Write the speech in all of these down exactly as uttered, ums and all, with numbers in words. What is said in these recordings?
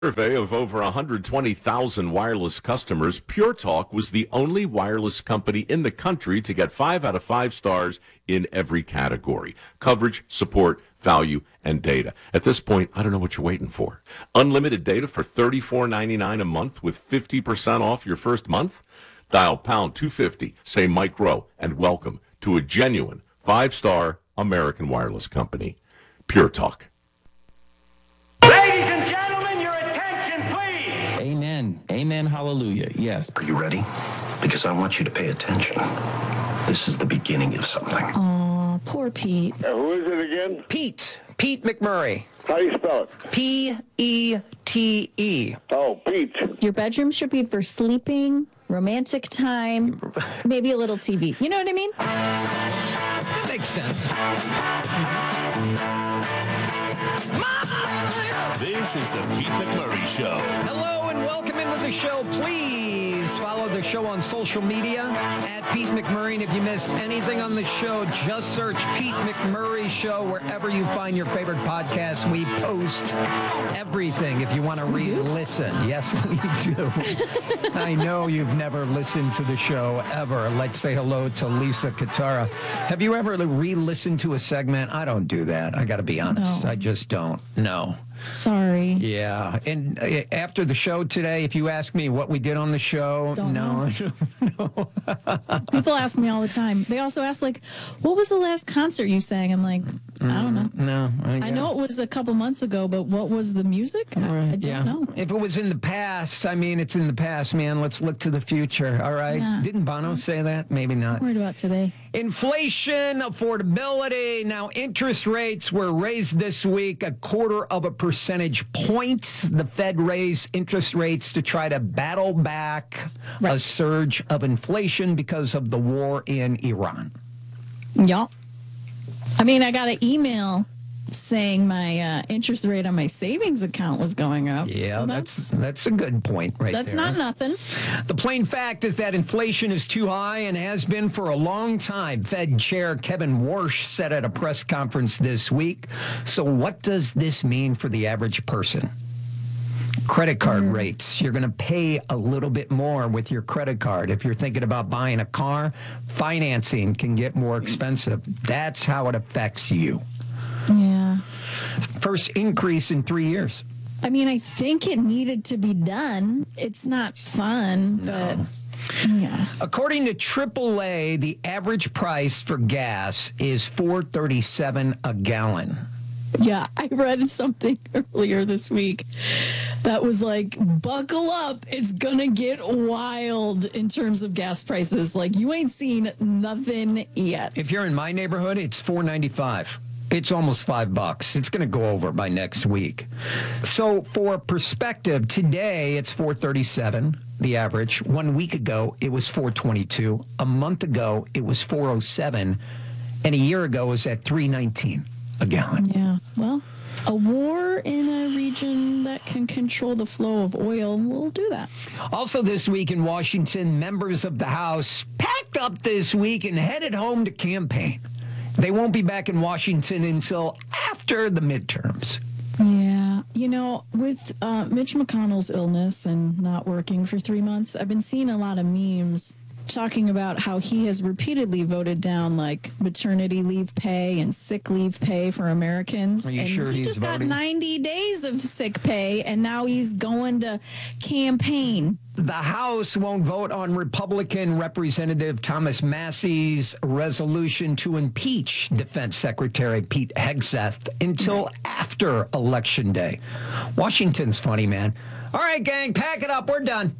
Survey of over one hundred twenty thousand wireless customers, Pure Talk was the only wireless company in the country to get five out of five stars in every category: coverage, support, value, and data. At this point, I don't know what you're waiting for. Unlimited data for thirty-four ninety-nine a month with fifty percent off your first month? Dial pound two fifty, say Mike Rowe, and welcome to a genuine five-star American wireless company. Pure Talk. Ladies and gentlemen, your attention, please. Amen. Amen. Hallelujah. Yes. Are you ready? Because I want you to pay attention. This is the beginning of something. Aw, poor Pete. Uh, who is it again? Pete. Pete McMurray. How do you spell it? P E T E. Oh, Pete. Your bedroom should be for sleeping, romantic time, maybe a little T V. You know what I mean? That makes sense. This is the Pete McMurray Show. Hello and welcome into the show. Please follow the show on social media at Pete McMurray. And if you missed anything on the show, just search Pete McMurray Show wherever you find your favorite podcast. We post everything if you want to re-listen. Yes, we do. I know you've never listened to the show ever. Let's say hello to Lisa Katara. Have you ever re-listened to a segment? I don't do that. I got to be honest. No. I just don't. No. Sorry. Yeah, and uh, after the show today, if you ask me what we did on the show, Don't no, know. People ask me all the time. They also ask, like, what was the last concert you sang? I'm like, I don't know. no. I, I know it was a couple months ago, but what was the music? I, I don't yeah. know. If it was in the past, I mean, it's in the past, man. Let's look to the future, all right? Yeah. Didn't Bono say that? Maybe not. I'm worried about today. Inflation, affordability. Now, interest rates were raised this week a quarter of a percentage point. The Fed raised interest rates to try to battle back Right. a surge of inflation because of the war in Iran. Yeah. I mean, I got an email saying my uh, interest rate on my savings account was going up. Yeah, so that's that's that's a good point right that's there. not nothing. The plain fact is that inflation is too high and has been for a long time. Fed Chair Kevin Warsh said at a press conference this week. So what does this mean for the average person? Credit card Mm. rates. You're going to pay a little bit more with your credit card. If you're thinking about buying a car, financing can get more expensive. That's how it affects you. Yeah. First increase in three years. I mean, I think it needed to be done. It's not fun, but yeah. According to triple A, the average price for gas is four thirty-seven a gallon. Yeah, I read something earlier this week that was like, buckle up. It's going to get wild in terms of gas prices. Like, you ain't seen nothing yet. If you're in my neighborhood, it's four ninety-five. It's almost five bucks. It's going to go over by next week. So for perspective, today it's four thirty-seven, the average. One week ago, it was four twenty-two. A month ago, it was four oh seven. And a year ago, it was at three nineteen a gallon. Yeah, well, a war in a region that can control the flow of oil will do that. Also this week in Washington, members of the House packed up this week and headed home to campaign. They won't be back in Washington until after the midterms. Yeah, you know, with uh, Mitch McConnell's illness and not working for three months, I've been seeing a lot of memes talking about how he has repeatedly voted down like maternity leave pay and sick leave pay for Americans. Are you and sure he he's just voting? got ninety days of sick pay, and now he's going to campaign. The House won't vote on Republican Representative Thomas Massey's resolution to impeach Defense Secretary Pete Hegseth until after Election Day. Washington's funny, man. All right, gang, pack it up. We're done.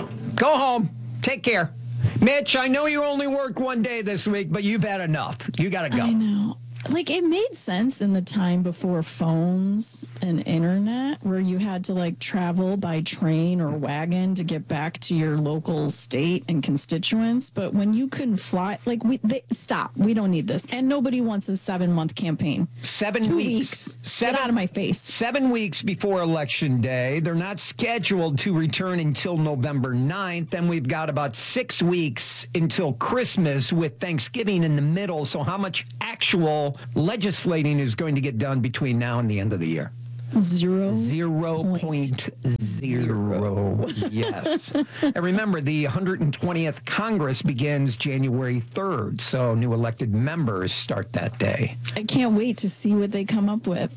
Go home. Take care. Mitch, I know you only worked one day this week, but you've had enough. You got to go. I know. Like, it made sense in the time before phones and internet, where you had to, like, travel by train or wagon to get back to your local state and constituents. But when you couldn't fly, like, we they, stop. We don't need this. And nobody wants a seven-month campaign. Seven Two weeks. weeks. Seven, Get out of my face. Seven weeks before Election Day. They're not scheduled to return until November ninth. Then we've got about six weeks until Christmas with Thanksgiving in the middle. So how much actual legislating is going to get done between now and the end of the year? Zero. Zero point point zero. Yes. And remember, the one hundred twentieth Congress begins January third, so new elected members start that day. I can't wait to see what they come up with.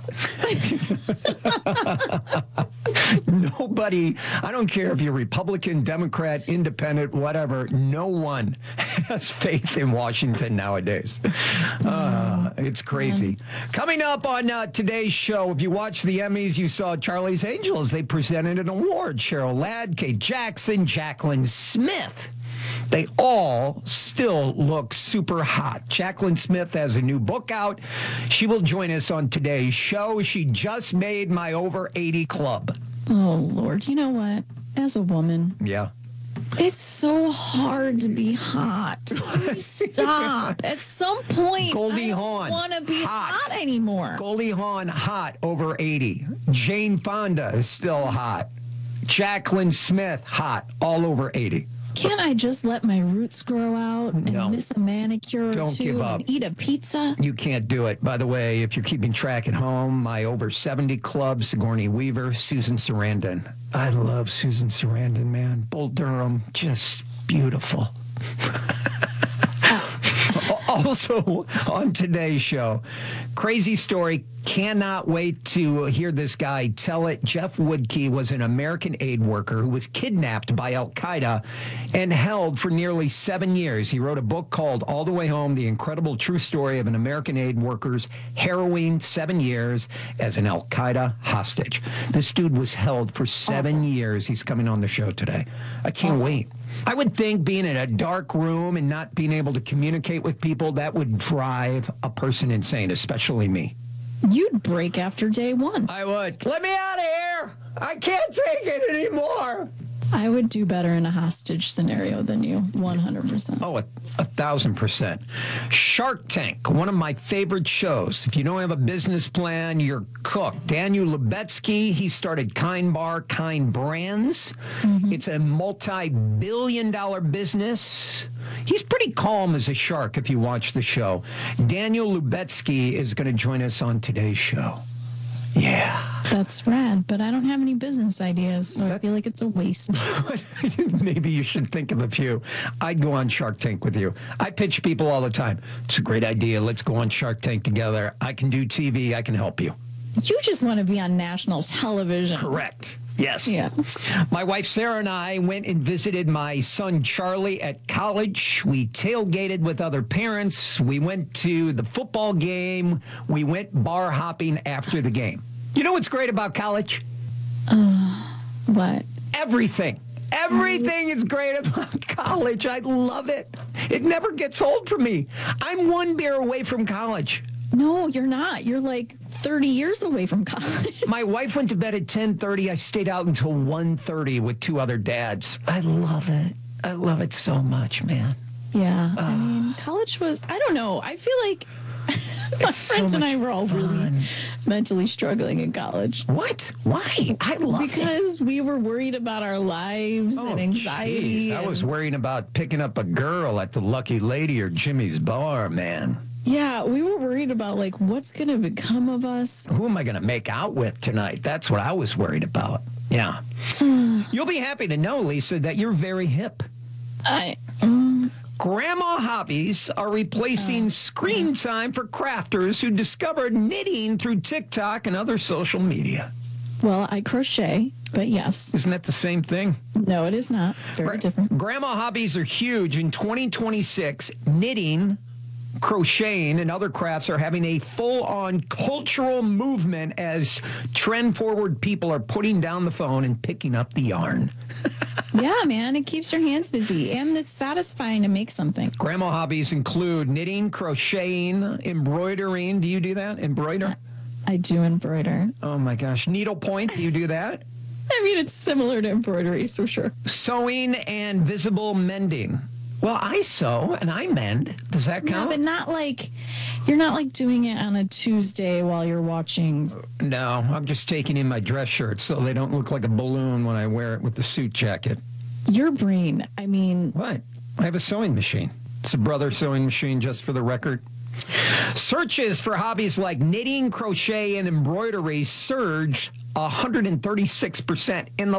Nobody, I don't care if you're Republican, Democrat, Independent, whatever, no one has faith in Washington nowadays. Uh, it's crazy. Coming up on uh, today's show, if you watched the Emmys, you saw Charlie's Angels. They presented an award. Cheryl Ladd, Kate Jackson, Jacqueline Smith. They all still look super hot. Jacqueline Smith has a new book out. She will join us on today's show. She just made my over eighty club. Oh, Lord. You know what? As a woman, Yeah. it's so hard to be hot. Please stop. At some point, Goldie I Hawn, don't want to be hot. hot, anymore. Goldie Hawn, hot, over eighty. Jane Fonda is still hot. Jacqueline Smith, hot, all over eighty. Can't I just let my roots grow out and No. miss a manicure or Don't two give up. and eat a pizza? You can't do it. By the way, if you're keeping track at home, my over seventy club, Sigourney Weaver, Susan Sarandon. I love Susan Sarandon, man. Bull Durham, just beautiful. Also, on today's show, crazy story. Cannot wait to hear this guy tell it. Jeff Woodkey was an American aid worker who was kidnapped by Al Qaeda and held for nearly seven years. He wrote a book called All the Way Home, The Incredible True Story of an American Aid Worker's Harrowing Seven Years as an Al Qaeda Hostage. This dude was held for seven years. He's coming on the show today. I can't wait. I would think being in a dark room and not being able to communicate with people, that would drive a person insane, especially me. You'd break after day one. I would. Let me out of here. I can't take it anymore. I would do better in a hostage scenario than you, one hundred percent. Oh, a, a thousand percent. Shark Tank, one of my favorite shows. If you don't have a business plan, you're cooked. Daniel Lubetzky, he started Kind Bar, Kind Brands. Mm-hmm. It's a multi-billion dollar business. He's pretty calm as a shark if you watch the show. Daniel Lubetzky is going to join us on today's show. Yeah. That's rad, but I don't have any business ideas, so I feel like it's a waste. Maybe you should think of a few. I'd go on Shark Tank with you. I pitch people all the time. It's a great idea. Let's go on Shark Tank together. I can do T V. I can help you. You just want to be on national television. Correct. Yes. Yeah. My wife Sarah and I went and visited my son Charlie at college. We tailgated with other parents. We went to the football game. We went bar hopping after the game. You know what's great about college? Uh, what? Everything. Everything is great about college. I love it. It never gets old for me. I'm one beer away from college. No, you're not. You're like thirty years away from college. My wife went to bed at ten thirty. I stayed out until one thirty with two other dads. I love it. I love it so much, man. Yeah. Uh, I mean, college was, I don't know. I feel like my friends so and I were all fun. really mentally struggling in college. What? Why? I love it. Because we were worried about our lives Oh, and anxiety. geez. I and- was worrying about picking up a girl at the Lucky Lady or Jimmy's Bar, man. Yeah, we were worried about, like, what's going to become of us. Who am I going to make out with tonight? That's what I was worried about. Yeah. You'll be happy to know, Lisa, that you're very hip. I, um, Grandma hobbies are replacing screen time for crafters who discovered knitting through TikTok and other social media. well, I crochet, but yes. Isn't that the same thing? No, it is not. Very Gra- different. Grandma hobbies are huge. In twenty twenty-six, knitting, crocheting, and other crafts are having a full-on cultural movement as trend-forward people are putting down the phone and picking up the yarn. Yeah, man, it keeps your hands busy, and it's satisfying to make something. Grandma hobbies include knitting, crocheting, embroidering. Do you do that? Embroider? I do embroider. Oh, my gosh. Needlepoint. Do you do that? I mean, it's similar to embroidery, so sure. Sewing and visible mending. Well, I sew and I mend. Does that Yeah, count? but not like, you're not like doing it on a Tuesday while you're watching. No, I'm just taking in my dress shirts so they don't look like a balloon when I wear it with the suit jacket. Your brain, I mean, What? I have a sewing machine. It's a brother sewing machine, just for the record. Searches for hobbies like knitting, crochet, and embroidery surged one hundred thirty-six percent in the